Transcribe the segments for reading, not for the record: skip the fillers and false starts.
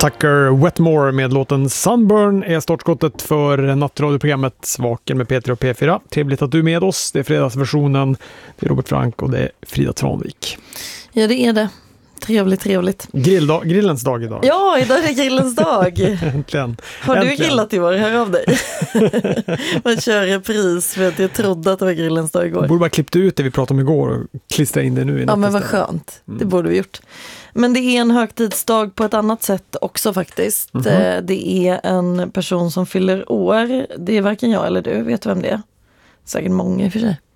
Tucker Wetmore med låten Sunburn är startskottet för nattradioprogrammet Vaken med Peter och P4. Trevligt att du är med oss. Det är fredagsversionen. Det är Robert Frank och det är Frida Tranvik. Ja, det är det. Trevligt. Grillens dag idag. Ja, idag är det grillens dag. Äntligen. Har du grillat i år? Hör av dig. Man kör repris för att jag trodde att det var grillens dag igår. Vi borde bara klippt ut det vi pratade om igår och klistra in det nu. Ja, men vad skönt. Det borde vi gjort. Men det är en högtidsdag på ett annat sätt också faktiskt. Mm-hmm. Det är en person som fyller år. Det är varken jag eller du. Vet du vem det är? Säkert många i och för sig.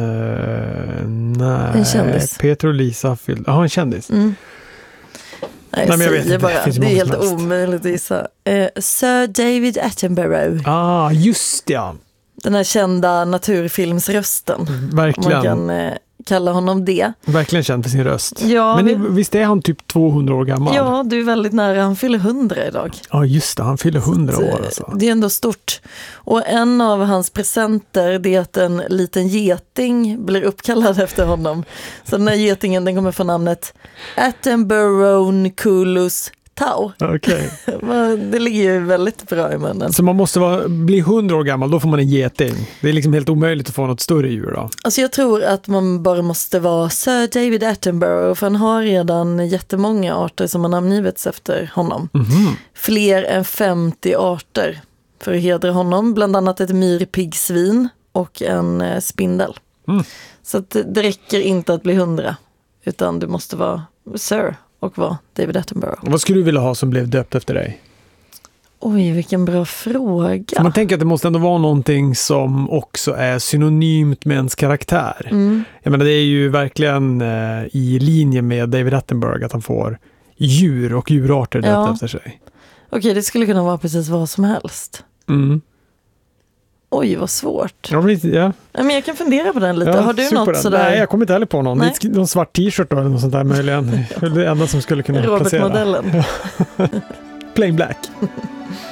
Nej, en kändis. Peter och Lisa fyllde. Ja, en kändis. Nej, men jag vet inte. Bara. Det är helt omöjligt att gissa. Sir David Attenborough. Just det. Den här kända naturfilmsrösten. Verkligen. Man kan kalla honom det. Verkligen känd för sin röst. Ja, men visst är han typ 200 år gammal? Ja, du är väldigt nära. Han fyller 100 idag. Ja, just det. Han fyller 100 år. Alltså. Det är ändå stort. Och en av hans presenter det är att en liten geting blir uppkallad efter honom. Så den här getingen den kommer få namnet Attenborough Tau. Okay. Det ligger ju väldigt bra i munnen. Så man måste bli 100 år gammal, då får man en geting. Det är liksom helt omöjligt att få något större djur då. Alltså jag tror att man bara måste vara Sir David Attenborough, för han har redan jättemånga arter som har namngivits efter honom. Mm-hmm. Fler än 50 arter för att hedra honom. Bland annat ett myrpiggsvin och en spindel. Mm. Så att det räcker inte att bli 100, utan du måste vara Sir och vara David Attenborough. Vad skulle du vilja ha som blev döpt efter dig? Oj, vilken bra fråga. Så man tänker att det måste ändå vara någonting som också är synonymt med ens karaktär. Mm. Jag menar, det är ju verkligen i linje med David Attenborough att han får djur och djurarter döpt efter sig. Okej, det skulle kunna vara precis vad som helst. Mm. Oj, vad svårt. Ja. Men jag kan fundera på den lite. Ja, har du något sådär? Nej, jag kommer inte heller på någon. Någon svart t-shirt då, eller något sånt där möjligen. Det är det enda som skulle kunna placera. Robert-modellen. Plain black.